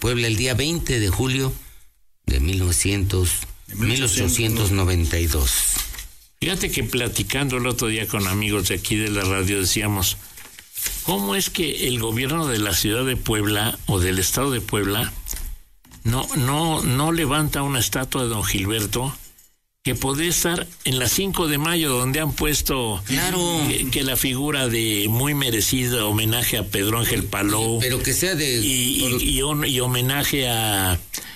Puebla el día 20 de julio de 1892. Fíjate que platicando el otro día con amigos de aquí de la radio decíamos, ¿cómo es que el gobierno de la ciudad de Puebla o del estado de Puebla no levanta una estatua de don Gilberto que podría estar en la 5 de mayo, donde han puesto que la figura de muy merecido homenaje a Pedro Ángel Palou, pero que sea de y homenaje a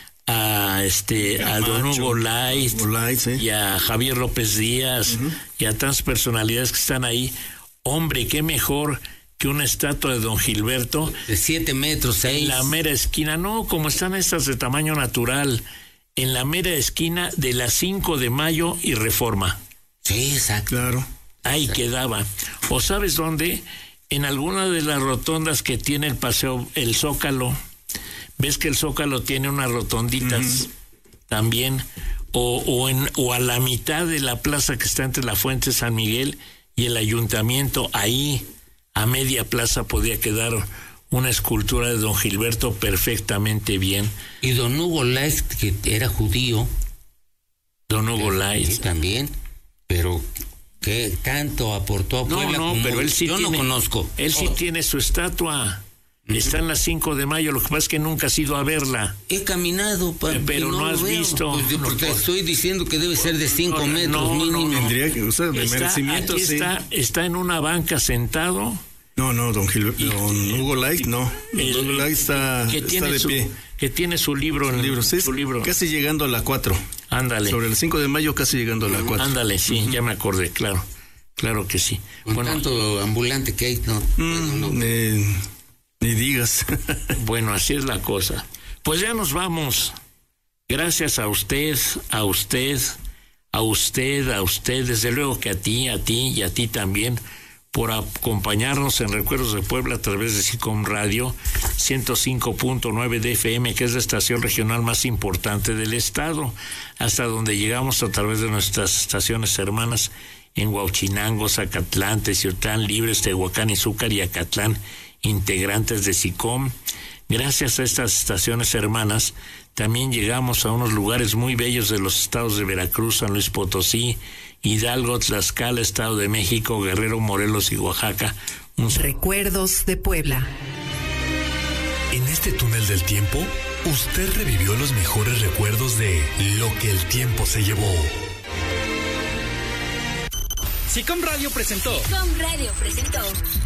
don Hugo Light, y a Javier López Díaz, y a tantas personalidades que están ahí. Hombre, qué mejor que una estatua de don Gilberto de 7 metros 6 en la mera esquina, no como están estas de tamaño natural, en la mera esquina de la 5 de mayo y Reforma. Sí, exacto. Claro. Ahí quedaba. ¿O sabes dónde? En alguna de las rotondas que tiene el paseo, el Zócalo. Ves que el Zócalo tiene unas rotonditas también, o a la mitad de la plaza que está entre la Fuente San Miguel y el Ayuntamiento, ahí a media plaza podía quedar una escultura de don Gilberto perfectamente bien. Y don Hugo Light, que era judío. Don Hugo Light. Sí, también, pero que tanto aportó a Puebla. No, pero él sí yo tiene, no conozco. Él sí tiene su estatua. Está en la 5 de mayo, lo que pasa es que nunca has ido a verla. He caminado, pero no has visto. Pues yo te estoy diciendo que debe ser de 5 metros mínimo. Tendría que usar de merecimiento, aquí sí. Está en una banca sentado. No, don Hugo Light, no. Don Hugo Light está de pie. Que tiene su libro. Su libro. Casi llegando a la 4. Ándale. Sobre el 5 de mayo, casi llegando a la 4. Ándale, sí, ya me acordé, claro. Claro que sí. Con tanto ambulante que hay, no. Ni digas. Bueno, así es la cosa. Pues ya nos vamos. Gracias a usted, desde luego que a ti y a ti también, por acompañarnos en Recuerdos de Puebla a través de SICOM Radio 105.9 de FM, que es la estación regional más importante del estado, hasta donde llegamos a través de nuestras estaciones hermanas en Huauchinango, Zacatlán, Teciutlán, Libres, Tehuacán, Izúcar y Acatlán, integrantes de SICOM. Gracias a estas estaciones hermanas también llegamos a unos lugares muy bellos de los estados de Veracruz, San Luis Potosí, Hidalgo, Tlaxcala, Estado de México, Guerrero, Morelos y Oaxaca. Recuerdos de Puebla. En este túnel del tiempo, usted revivió los mejores recuerdos de lo que el tiempo se llevó. SICOM Radio presentó.